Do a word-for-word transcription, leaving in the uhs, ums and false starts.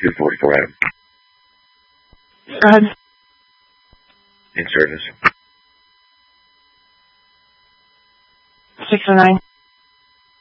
two forty-four Adam. Go ahead. In service. six oh nine.